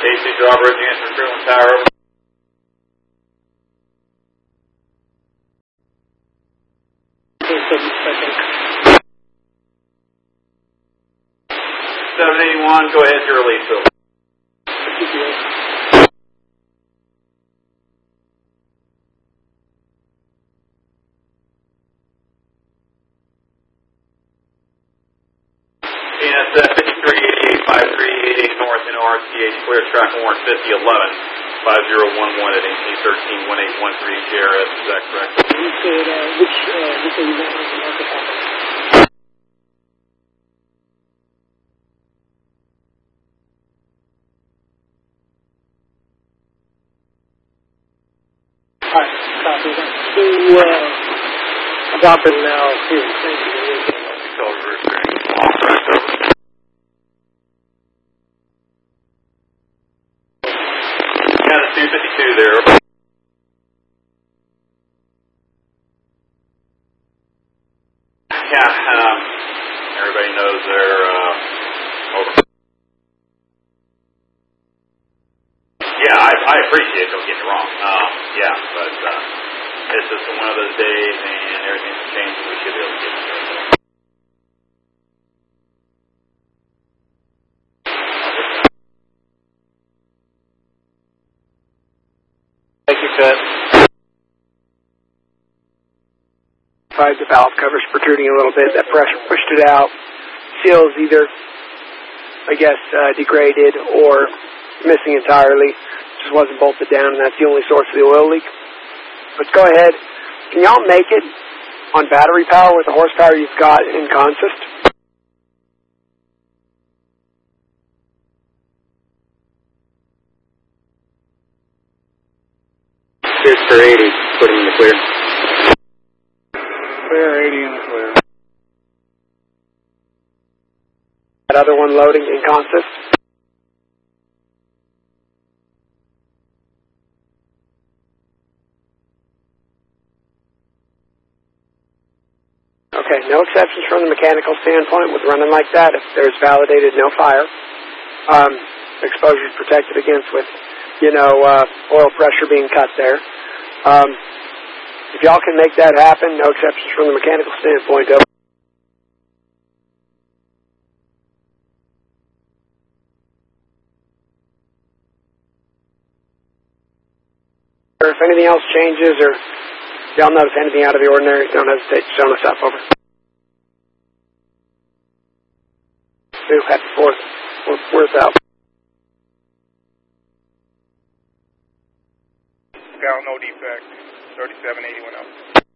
AC Drawbridge, answer Truman Tower. 781, go ahead to your release, Bill. TNS 53885388 North in RTH, clear track warrant 5011, 5011 at 1813 1813 JRS, is that correct? You said, which you want on the market offer? Alright, copy that. So, drop it now, too. Thank you. Got a 252 there. Yeah, everybody knows they're over. Yeah, I appreciate it, don't get me wrong. Yeah, but it's just one of those days and everything's changing. We should be able to get it. Thank you, Ted. The valve cover's protruding a little bit. That pressure pushed it out. Seal's either, I guess, degraded or missing entirely. Just wasn't bolted down, and that's the only source of the oil leak. But go ahead. Can y'all make it on battery power with the horsepower you've got in consist? Here's for 80. Put him in the clear. Clear, 80 in the clear. That other one loading in consist? Okay, no exceptions from the mechanical standpoint with running like that. If there's validated no fire, exposure is protected against with, oil pressure being cut there. If y'all can make that happen, no exceptions from the mechanical standpoint. Or if anything else changes or y'all notice anything out of the ordinary, don't hesitate to zone us up, over. Happy 4th. We're out. Down, no defect. 3781 up.